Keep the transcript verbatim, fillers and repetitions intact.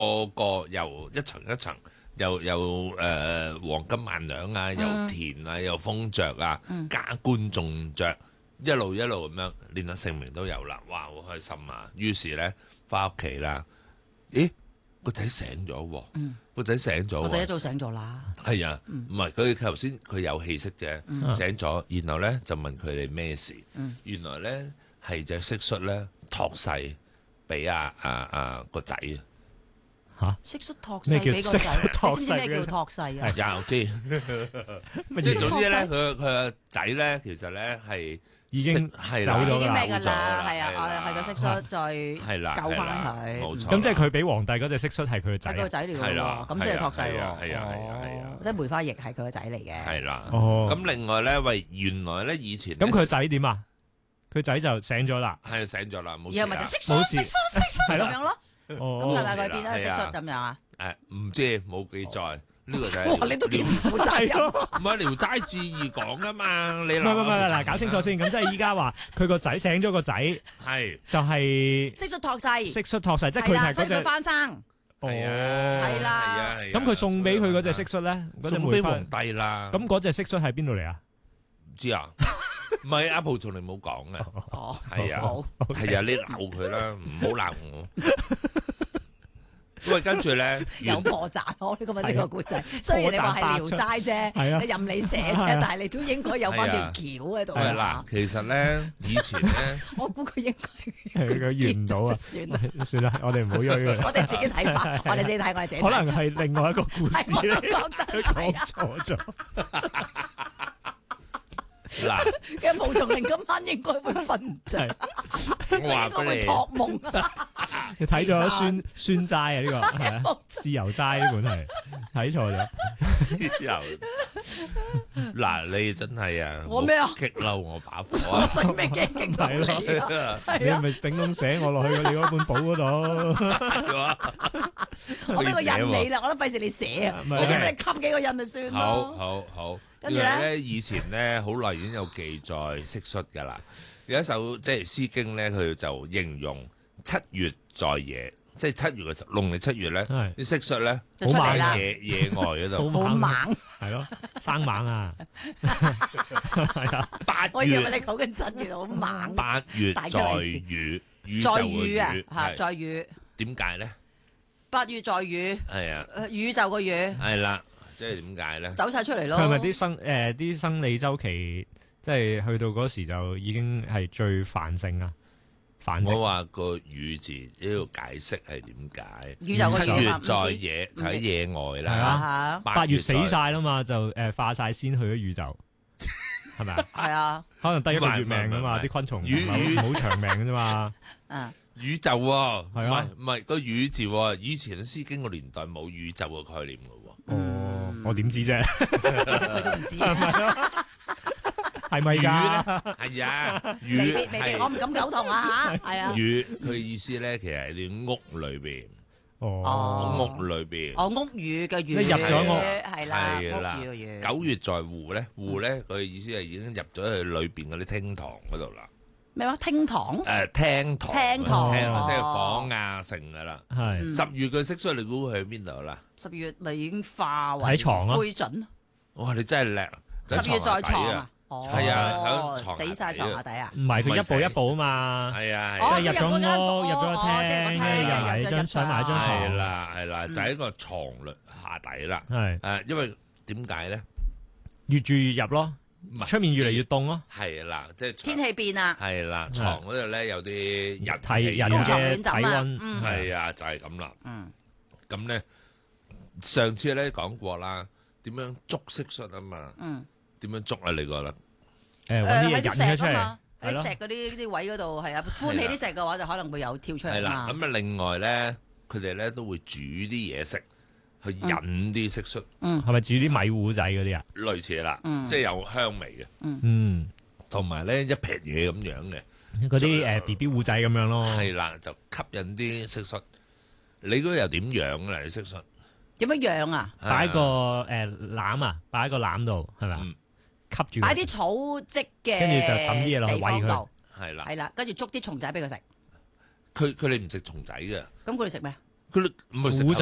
個個由一層一層，又又誒黃金萬兩啊，又田啊，又風雀啊，加官中爵，一路一路咁樣練到成名都有啦，哇！好開心啊！於是咧翻屋企啦，咦個仔醒咗喎，個仔醒咗， 個仔一早醒咗啦。 係啊，唔係佢頭先佢有氣息啫，醒咗，然後咧就問佢哋咩事，原來咧係隻蟋蟀咧託世俾阿阿阿個仔啊。 嚇！蟋蟀託世俾個仔，你知唔知咩叫託世啊？ 有知，即係總之咧，佢佢個仔咧，其實咧係已經係走咗已經啦咩㗎啦？係啊，係個蟋蟀再係啦， 救翻佢。 冇錯。 咁即係佢俾皇帝嗰隻蟋蟀係佢個仔係佢個仔嚟㗎係啦喎，咁先係託世喎。 係啊係啊係啊係啊即係梅花易係佢個仔嚟嘅。 係啦。 哦， 咁另外咧，喂，原來咧以前咁佢仔點啊？佢仔就醒咗啦。 係醒咗啦，冇事然後咪就啦。 蟋蟀、 冇事蟋蟀、蟋蟀咁樣咯。咁哦係，咪佢變咗蟋蟀咁樣啊？ 誒唔知冇記載，呢個就係哇！你都幾唔負責任。 唔係《聊齋志異》講噶嘛？你唔係唔係嗱，搞清楚先。咁即係依家話佢個仔醒咗個仔， 係就係蟋蟀託世， 蟋蟀託世，即係佢係啦，所以佢係嗰隻。 翻生。 哦， 係啦係啊， 咁佢送俾佢嗰隻蟋蟀咧，嗰隻梅花。 送俾皇帝啦。 咁嗰隻蟋蟀喺邊度嚟啊？ 唔知啊？唔係阿蒲從嚟冇講嘅。 哦， 係啊好， 係啊，你鬧佢啦，唔好鬧我。喂，跟住咧， 有破綻咯，呢個咪呢個故仔。雖然你話係聊齋啫， 係啊你任你寫啫，但係你都應該有翻條橋喺度係啊嗱，。其實咧，以前咧， 我估佢應該係佢完唔到啊！ 算啦， 算啦，我哋唔好追佢。 我哋自己睇法，我哋自己睇，我哋自己睇。 可能係另外一個故事係我咧， 都覺得佢講係啊。 錯咗。 嗱， 嘅蒲松齡今晚應該會瞓唔着， 我話應該會俾你， 託夢啊！ 你睇咗酸酸齋啊？呢個係啊，豉油齋呢本係睇錯咗。 豉油。嗱，你真係啊， 我咩啊激嬲我把火我啊！ 使咩驚勁到你啊？ 你係啊！ 係咪頂窿寫我落去我哋嗰本簿嗰度？ 我俾個印你啦，我都費事你寫啊！ 唔係我叫你吸幾個印咪算好咯。 好好， 跟住咧原來咧以前咧好耐已經有記載蟋蟀噶啦，有一首即係《詩經》咧，佢就形容七月在野，即係七月嘅時候，農曆七月咧， 係啲蟋蟀咧就出嚟啦喺野野外嗰度， 好猛！ 係咯，生猛啊！係啊， 八我以為月你講緊七月好猛， 八月大吉在利是雨，宇在宙嘅雨啊雨， 嚇， 係在雨， 點解咧？ 八月在雨， 係啊， 誒宇宙個雨係啦，即係點解咧？ 走晒出嚟咯。 佢係咪啲生誒啲生理周期，即係去到嗰時就已經係最繁盛啊？繁殖我話個雨字呢度解釋係點解？ 宇宙個七月雨啊唔知在野就喺野外係啦， 啊嚇， 八月死在晒啦嘛，就誒化晒先去咗宇宙，係咪啊？ 係啊， 可能得一個月命噶嘛， 唔係唔係唔係啲昆蟲唔魚係好好長命嘅啫嘛。 嗯， 宇宙喎，唔係啊係唔係個宇字喎，以前《詩經》個年代冇宇宙嘅概念嘅喎。 哦，我點知啫？ 其實佢都唔知啊。 係咪雨㗎？ 咧係啊，雨未必未必，我係唔敢苟同啊嚇，係啊。 雨，佢意思咧其實係啲屋裏邊， 哦， 哦屋裏邊。 哦，屋宇嘅宇， 一入咗屋係啦， 係啦屋宇嘅宇。 九月在戶咧，戶咧佢意思係已經入咗去裏邊嗰啲廳堂嗰度啦。 咩話？廳堂？ 誒廳堂， 廳堂廳即係哦房啊成噶啦。 係十月嘅蟋蟀，你估佢喺邊度啦？ 十月咪已經化為喺床咯灰燼。 哇！你真係叻，就十月在床床啊下底啊！！ 哦， 係啊喺床下底啊死晒床下底啊！ 唔係佢一步一步啊嘛？ 係啊係哦啊即係入咗屋， 入嗰間入咗個房哦即係個廳， 廳跟住又入咗埋張上埋張入床係。啦係啦，就喺個床裏下底啦。 係誒，因為點解咧？ 越住越入咯， 唔係出面越嚟越凍咯。 係啦，即係天氣變啊！ 係啦，床嗰度咧有啲人體人高床嘅體暖枕啊温嗯係啊，就係咁啦。 嗯， 咁咧上次咧講過啦，點樣捉蟋蟀啊嘛？ 嗯， 點樣捉啊？你覺得？ 誒揾啲誒喺嘢引佢出嚟啲石啊嘛，，喺係咯啲石嗰啲啲位嗰度係啊，搬起啲石嘅話就可能會有跳出係啦， 嚟嘛。 咁啊另外咧，佢哋咧都會煮啲嘢食去引啲蟋蟀， 係咪煮啲米糊仔嗰啲啊？ 類似啦， 嗯即係有香味嘅， 嗯， 同埋咧一撇嘢咁樣嘅， 嗰啲誒 B B 糊仔咁樣咯。 係啦，就吸引啲蟋蟀。你嗰個又點養啊？你蟋蟀點樣養啊？ 擺個誒籃啊，擺喺個籃度係咪啊？ 嗯吸住佢。 擺啲草積嘅， 跟住就抌啲嘢落去地方餵佢度， 係啦， 係啦，跟住捉啲蟲仔俾佢食。 佢佢哋唔食蟲仔嘅， 咁佢哋食咩？ 佢哋唔係食古頭